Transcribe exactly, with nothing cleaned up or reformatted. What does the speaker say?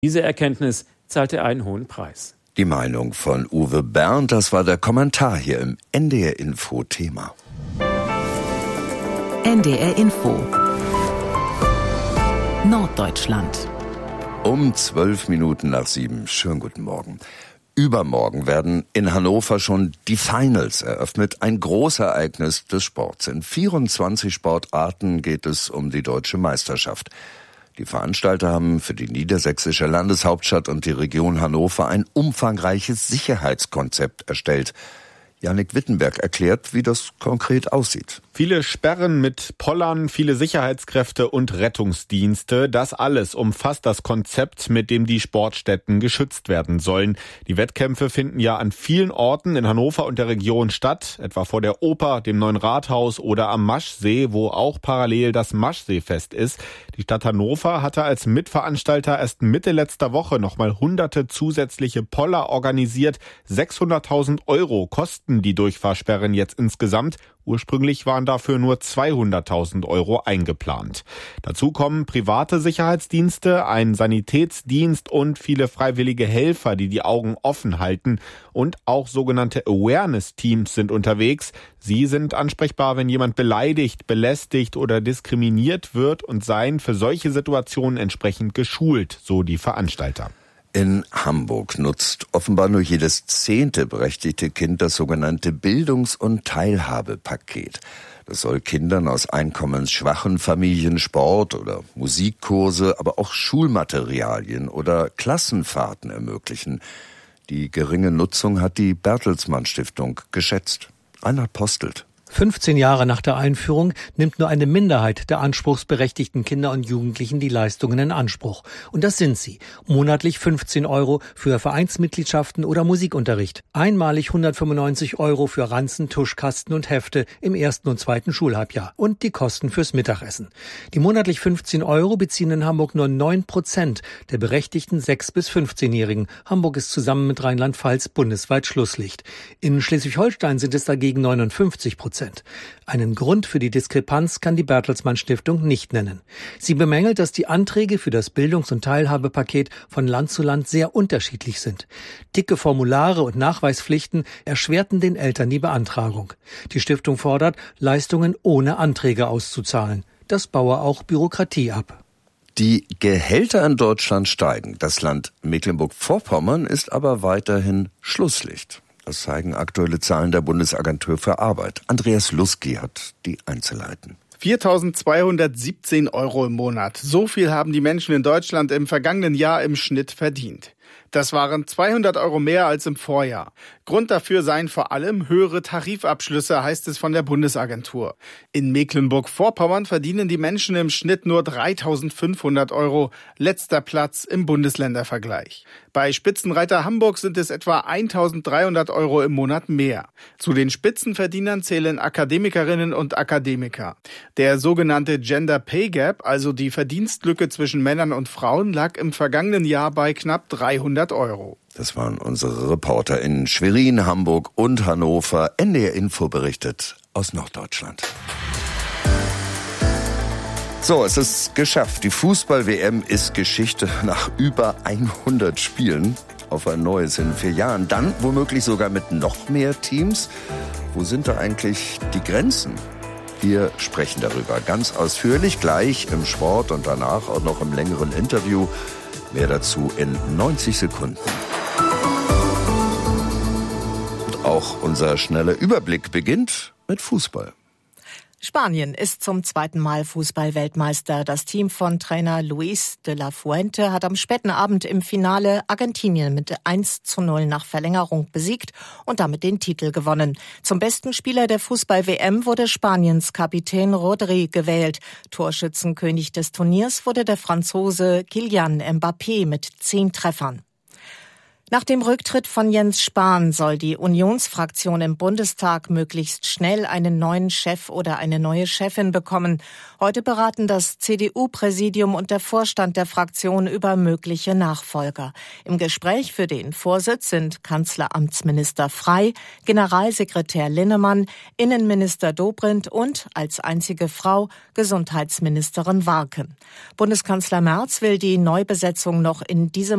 Diese Erkenntnis zahlte einen hohen Preis. Die Meinung von Uwe Bernd, das war der Kommentar hier im N D R Info Thema. N D R Info Norddeutschland. Um zwölf Minuten nach sieben. Schönen guten Morgen. Übermorgen werden in Hannover schon die Finals eröffnet. Ein Großereignis des Sports. In vierundzwanzig Sportarten geht es um die deutsche Meisterschaft. Die Veranstalter haben für die niedersächsische Landeshauptstadt und die Region Hannover ein umfangreiches Sicherheitskonzept erstellt. Jannik Wittenberg erklärt, wie das konkret aussieht. Viele Sperren mit Pollern, viele Sicherheitskräfte und Rettungsdienste. Das alles umfasst das Konzept, mit dem die Sportstätten geschützt werden sollen. Die Wettkämpfe finden ja an vielen Orten in Hannover und der Region statt, etwa vor der Oper, dem neuen Rathaus oder am Maschsee, wo auch parallel das Maschseefest ist. Die Stadt Hannover hatte als Mitveranstalter erst Mitte letzter Woche nochmal hunderte zusätzliche Poller organisiert. sechshunderttausend Euro kosten die Durchfahrsperren jetzt insgesamt. Ursprünglich waren dafür nur zweihunderttausend Euro eingeplant. Dazu kommen private Sicherheitsdienste, ein Sanitätsdienst und viele freiwillige Helfer, die die Augen offen halten. Und auch sogenannte Awareness-Teams sind unterwegs. Sie sind ansprechbar, wenn jemand beleidigt, belästigt oder diskriminiert wird und seien für solche Situationen entsprechend geschult, so die Veranstalter. In Hamburg nutzt offenbar nur jedes zehnte berechtigte Kind das sogenannte Bildungs- und Teilhabepaket. Das soll Kindern aus einkommensschwachen Familien Sport- oder Musikkurse, aber auch Schulmaterialien oder Klassenfahrten ermöglichen. Die geringe Nutzung hat die Bertelsmann Stiftung geschätzt. Reinhard Postelt. fünfzehn Jahre nach der Einführung nimmt nur eine Minderheit der anspruchsberechtigten Kinder und Jugendlichen die Leistungen in Anspruch. Und das sind sie. Monatlich fünfzehn Euro für Vereinsmitgliedschaften oder Musikunterricht. Einmalig hundertfünfundneunzig Euro für Ranzen, Tuschkasten und Hefte im ersten und zweiten Schulhalbjahr. Und die Kosten fürs Mittagessen. Die monatlich fünfzehn Euro beziehen in Hamburg nur neun Prozent der berechtigten sechs- bis fünfzehnjährigen. Hamburg ist zusammen mit Rheinland-Pfalz bundesweit Schlusslicht. In Schleswig-Holstein sind es dagegen neunundfünfzig Prozent. Einen Grund für die Diskrepanz kann die Bertelsmann Stiftung nicht nennen. Sie bemängelt, dass die Anträge für das Bildungs- und Teilhabepaket von Land zu Land sehr unterschiedlich sind. Dicke Formulare und Nachweispflichten erschwerten den Eltern die Beantragung. Die Stiftung fordert, Leistungen ohne Anträge auszuzahlen. Das baue auch Bürokratie ab. Die Gehälter in Deutschland steigen. Das Land Mecklenburg-Vorpommern ist aber weiterhin Schlusslicht. Das zeigen aktuelle Zahlen der Bundesagentur für Arbeit. Andreas Lusky hat die Einzelheiten. viertausendzweihundertsiebzehn Euro im Monat. So viel haben die Menschen in Deutschland im vergangenen Jahr im Schnitt verdient. Das waren zweihundert Euro mehr als im Vorjahr. Grund dafür seien vor allem höhere Tarifabschlüsse, heißt es von der Bundesagentur. In Mecklenburg-Vorpommern verdienen die Menschen im Schnitt nur dreitausendfünfhundert Euro, letzter Platz im Bundesländervergleich. Bei Spitzenreiter Hamburg sind es etwa eintausenddreihundert Euro im Monat mehr. Zu den Spitzenverdienern zählen Akademikerinnen und Akademiker. Der sogenannte Gender Pay Gap, also die Verdienstlücke zwischen Männern und Frauen, lag im vergangenen Jahr bei knapp dreihundert Euro. Das waren unsere Reporter in Schwerin, Hamburg und Hannover. N D R Info berichtet aus Norddeutschland. So, es ist geschafft. Die Fußball-W M ist Geschichte nach über hundert Spielen. Auf ein neues in vier Jahren. Dann womöglich sogar mit noch mehr Teams. Wo sind da eigentlich die Grenzen? Wir sprechen darüber ganz ausführlich, gleich im Sport und danach auch noch im längeren Interview. Mehr dazu in neunzig Sekunden. Und auch unser schneller Überblick beginnt mit Fußball. Spanien ist zum zweiten Mal Fußball-Weltmeister. Das Team von Trainer Luis de la Fuente hat am späten Abend im Finale Argentinien mit eins zu null nach Verlängerung besiegt und damit den Titel gewonnen. Zum besten Spieler der Fußball-W M wurde Spaniens Kapitän Rodri gewählt. Torschützenkönig des Turniers wurde der Franzose Kylian Mbappé mit zehn Treffern. Nach dem Rücktritt von Jens Spahn soll die Unionsfraktion im Bundestag möglichst schnell einen neuen Chef oder eine neue Chefin bekommen. Heute beraten das C D U-Präsidium und der Vorstand der Fraktion über mögliche Nachfolger. Im Gespräch für den Vorsitz sind Kanzleramtsminister Frey, Generalsekretär Linnemann, Innenminister Dobrindt und als einzige Frau Gesundheitsministerin Warken. Bundeskanzler Merz will die Neubesetzung noch in diesem